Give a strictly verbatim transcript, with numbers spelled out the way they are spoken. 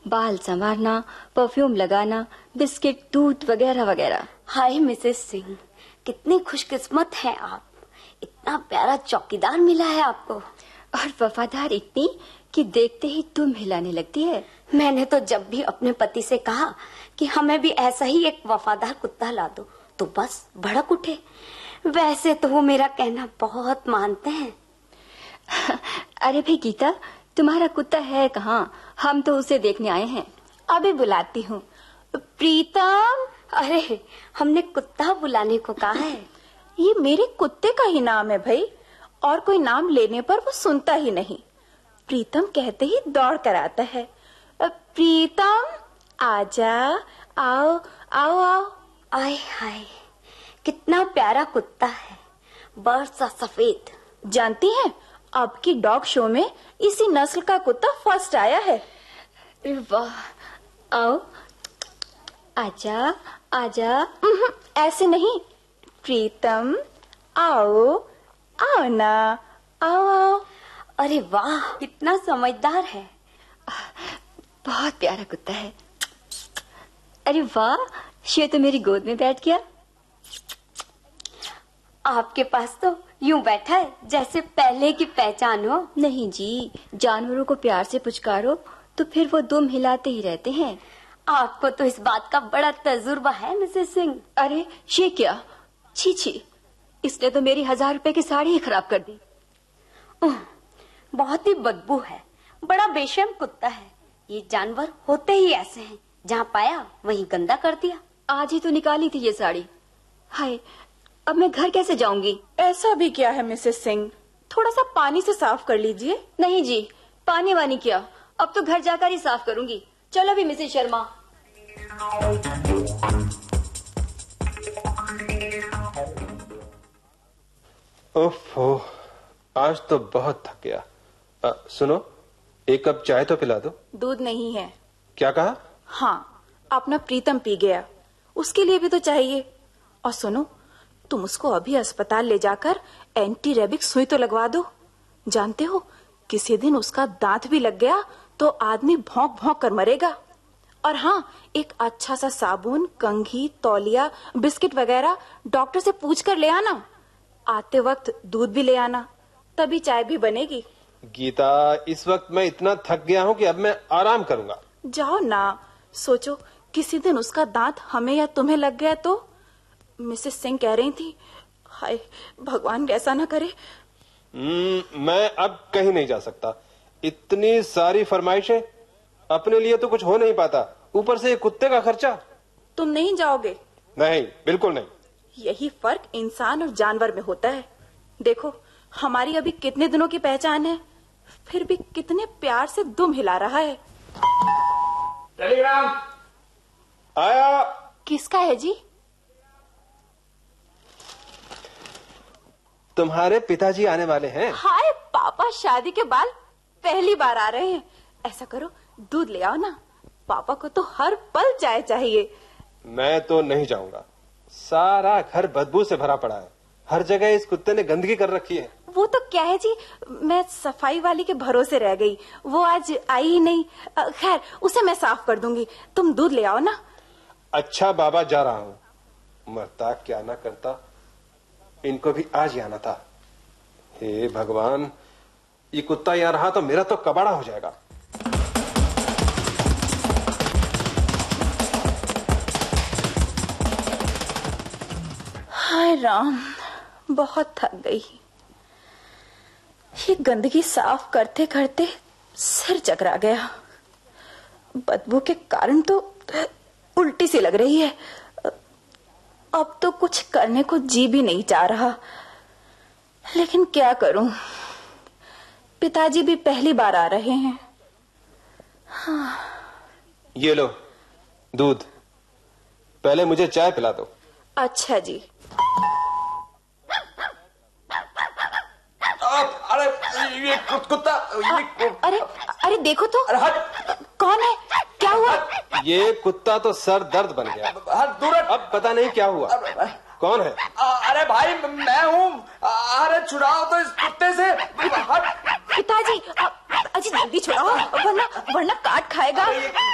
बाल संवारना, परफ्यूम लगाना, बिस्किट, दूध वगैरह वगैरह। हाय मिसेस सिंह, कितनी खुशकिस्मत हैं आप। इतना प्यारा चौकीदार मिला है आपको, और वफादार इतनी कि देखते ही तुम हिलाने लगती है। मैंने तो जब भी अपने पति से कहा कि हमें भी ऐसा ही एक वफादार कुत्ता ला दो, तो बस भड़क उठे। वैसे तो वो मेरा कहना बहुत मानते हैं। अरे भाई गीता, तुम्हारा कुत्ता है कहाँ? हम तो उसे देखने आए हैं। अभी बुलाती हूँ। प्रीतम। अरे हमने कुत्ता बुलाने को कहा है। ये मेरे कुत्ते का ही नाम है भाई, और कोई नाम लेने पर वो सुनता ही नहीं। प्रीतम कहते ही दौड़ कर आता है। प्रीतम आजा, आओ आओ आओ। आय हाय, कितना प्यारा कुत्ता है, बड़ सा सफेद। जानती हैं, अब की डॉग शो में इसी नस्ल का कुत्ता फर्स्ट आया है। वाह, आओ, आजा आजा। ऐसे नहीं, प्रीतम आओ आओ ना, आओ आओ। अरे वाह, कितना समझदार है। बहुत प्यारा कुत्ता है। अरे वाह, ये तो मेरी गोद में बैठ गया। आपके पास तो यूं बैठा है जैसे पहले की पहचान हो। नहीं जी, जानवरों को प्यार से पुचकारो तो फिर वो दुम हिलाते ही रहते हैं। आपको तो इस बात का बड़ा तजुर्बा है मिसेस सिंह। अरे ये क्या, छी छी, इसने तो मेरी हजार रुपए की साड़ी ही खराब कर दी। बहुत ही बदबू है, बड़ा बेशर्म कुत्ता है। ये जानवर होते ही ऐसे हैं, जहाँ पाया वहीं गंदा कर दिया। आज ही तो निकाली थी ये साड़ी। हाय, अब मैं घर कैसे जाऊंगी? ऐसा भी क्या है मिसेस सिंह, थोड़ा सा पानी से साफ कर लीजिए। नहीं जी, पानी वानी क्या, अब तो घर जाकर ही साफ करूंगी। चलो भी मिसेस शर्मा। ओफो, आज तो बहुत थक गया। आ, सुनो, एक कप चाय तो पिला दो। दूध नहीं है। क्या कहा? हाँ, अपना प्रीतम पी गया, उसके लिए भी तो चाहिए। और सुनो, तुम उसको अभी अस्पताल ले जाकर एंटी रेबिक सुई तो लगवा दो। जानते हो, किसी दिन उसका दांत भी लग गया तो आदमी भौंक भौंक कर मरेगा। और हाँ, एक अच्छा सा साबुन, कंघी, तौलिया, बिस्किट वगैरह डॉक्टर से पूछ कर ले आना। आते वक्त दूध भी ले आना, तभी चाय भी बनेगी। गीता, इस वक्त मैं इतना थक गया हूँ कि अब मैं आराम करूंगा। जाओ ना, सोचो किसी दिन उसका दांत हमें या तुम्हें लग गया तो। मिसेस सिंह कह रही थी, हाय भगवान ऐसा ना करे। हम्म, मैं अब कहीं नहीं जा सकता। इतनी सारी फरमाइशें, अपने लिए तो कुछ हो नहीं पाता, ऊपर से ये कुत्ते का खर्चा। तुम नहीं जाओगे? नहीं, बिल्कुल नहीं। यही फर्क इंसान और जानवर में होता है। देखो, हमारी अभी कितने दिनों की पहचान है, फिर भी कितने प्यार से दुम हिला रहा है। टेलीग्राम आया। किसका है जी? तुम्हारे पिताजी आने वाले हैं। हाय, पापा शादी के बाद पहली बार आ रहे हैं। ऐसा करो, दूध ले आओ ना, पापा को तो हर पल चाय चाहिए। मैं तो नहीं जाऊंगा, सारा घर बदबू से भरा पड़ा है, हर जगह इस कुत्ते ने गंदगी कर रखी है। वो तो क्या है जी, मैं सफाई वाली के भरोसे रह गई, वो आज आई ही नहीं। खैर, उसे मैं साफ कर दूंगी, तुम दूध ले आओ ना। अच्छा बाबा, जा रहा हूँ। मरता क्या ना करता, इनको भी आज ही आना था। हे भगवान, ये कुत्ता यहाँ रहा तो मेरा तो कबाड़ा हो जाएगा। हाय राम, बहुत थक गई। ये गंदगी साफ करते करते सिर चकरा गया। बदबू के कारण तो उल्टी सी लग रही है। अब तो कुछ करने को जी भी नहीं चाह रहा, लेकिन क्या करूं, पिताजी भी पहली बार आ रहे हैं। हाँ। ये लो दूध, पहले मुझे चाय पिला दो। अच्छा जी। अरे ये कुत्ता, ये अरे अरे देखो तो, अरे हट। कौन है, क्या हुआ? ये कुत्ता तो सर दर्द बन गया। हट दूर हट। अब पता नहीं क्या हुआ। कौन है? अरे भाई मैं हूँ। अरे छुड़ाओ तो इस कुत्ते से। हट। पिताजी, अजी जल्दी छुड़ाओ, वरना वरना काट खाएगा।